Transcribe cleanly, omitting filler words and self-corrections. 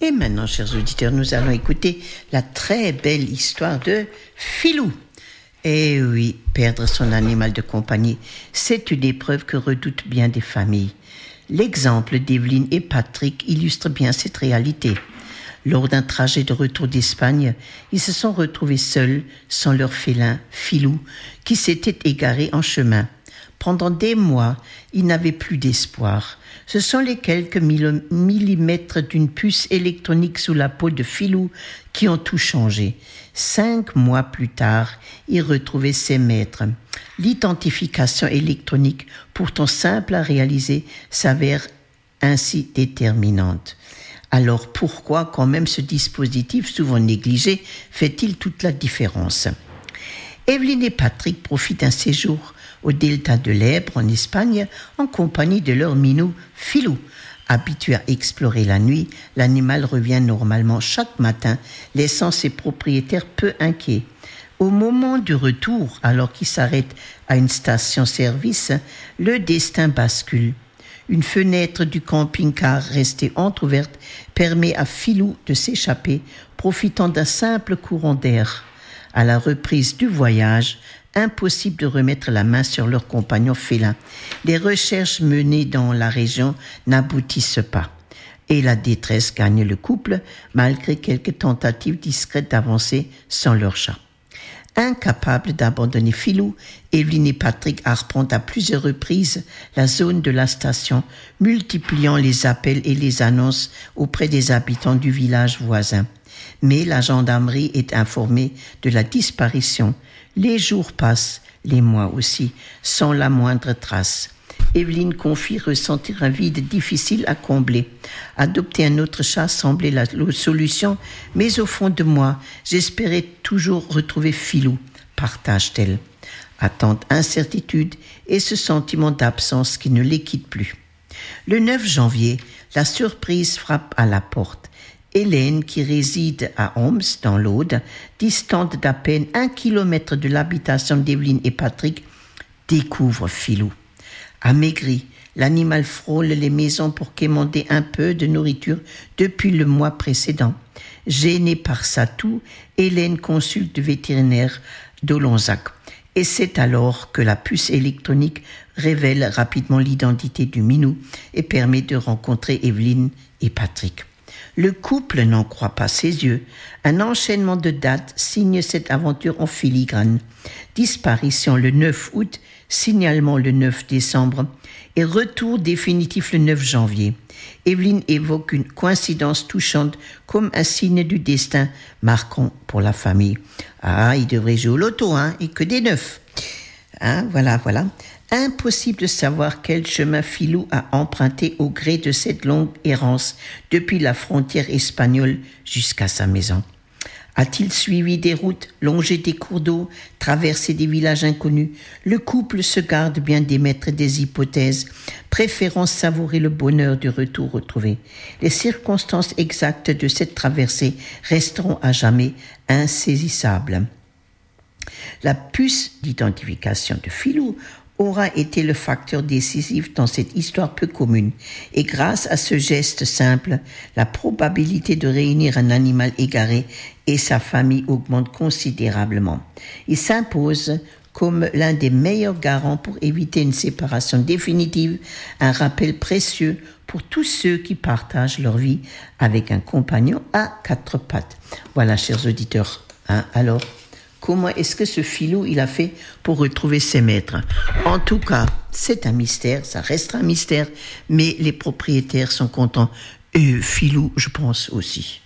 Et maintenant, chers auditeurs, nous allons écouter la très belle histoire de Filou. Eh oui, perdre son animal de compagnie, c'est une épreuve que redoutent bien des familles. L'exemple d'Evelyne et Patrick illustre bien cette réalité. Lors d'un trajet de retour d'Espagne, ils se sont retrouvés seuls, sans leur félin, Filou, qui s'était égaré en chemin. Pendant des mois, ils n'avaient plus d'espoir. Ce sont les quelques millimètres d'une puce électronique sous la peau de Filou qui ont tout changé. 5 mois plus tard, il retrouvait ses maîtres. L'identification électronique, pourtant simple à réaliser, s'avère ainsi déterminante. Alors pourquoi, quand même, ce dispositif, souvent négligé, fait-il toute la différence ? Evelyne et Patrick profitent d'un séjour au delta de l'Èbre, en Espagne, en compagnie de leur minou Filou. Habitué à explorer la nuit, l'animal revient normalement chaque matin, laissant ses propriétaires peu inquiets. Au moment du retour, alors qu'il s'arrête à une station-service, le destin bascule. Une fenêtre du camping-car restée entrouverte permet à Filou de s'échapper, profitant d'un simple courant d'air. À la reprise du voyage, impossible de remettre la main sur leur compagnon félin. Les recherches menées dans la région n'aboutissent pas. Et la détresse gagne le couple, malgré quelques tentatives discrètes d'avancer sans leur chat. Incapables d'abandonner Filou, Evelyne et Patrick arpentent à plusieurs reprises la zone de la station, multipliant les appels et les annonces auprès des habitants du village voisin. Mais la gendarmerie est informée de la disparition. Les jours passent, les mois aussi, sans la moindre trace. Evelyne confie ressentir un vide difficile à combler. Adopter un autre chat semblait la solution, mais au fond de moi, j'espérais toujours retrouver Filou, partage-t-elle. Attente, incertitude et ce sentiment d'absence qui ne les quitte plus. Le 9 janvier, la surprise frappe à la porte. Hélène, qui réside à Homs, dans l'Aude, distante d'à peine 1 kilomètre de l'habitation d'Evelyne et Patrick, découvre Filou. Amaigri, l'animal frôle les maisons pour quémander un peu de nourriture depuis le mois précédent. Gênée par sa toux, Hélène consulte le vétérinaire d'Olonzac. Et c'est alors que la puce électronique révèle rapidement l'identité du minou et permet de rencontrer Evelyne et Patrick. Le couple n'en croit pas ses yeux. Un enchaînement de dates signe cette aventure en filigrane. Disparition le 9 août, signalement le 9 décembre et retour définitif le 9 janvier. Evelyne évoque une coïncidence touchante comme un signe du destin marquant pour la famille. Ah, il devrait jouer au loto, et que des 9. Voilà. Impossible de savoir quel chemin Filou a emprunté au gré de cette longue errance depuis la frontière espagnole jusqu'à sa maison. A-t-il suivi des routes, longé des cours d'eau, traversé des villages inconnus ? Le couple se garde bien d'émettre des hypothèses, préférant savourer le bonheur du retour retrouvé. Les circonstances exactes de cette traversée resteront à jamais insaisissables. La puce d'identification de Filou aura été le facteur décisif dans cette histoire peu commune. Et grâce à ce geste simple, la probabilité de réunir un animal égaré et sa famille augmente considérablement. Il s'impose comme l'un des meilleurs garants pour éviter une séparation définitive, un rappel précieux pour tous ceux qui partagent leur vie avec un compagnon à 4 pattes. Voilà, chers auditeurs. Alors, comment est-ce que ce Filou, il a fait pour retrouver ses maîtres ? En tout cas, c'est un mystère, ça restera un mystère, mais les propriétaires sont contents. Et Filou, je pense aussi.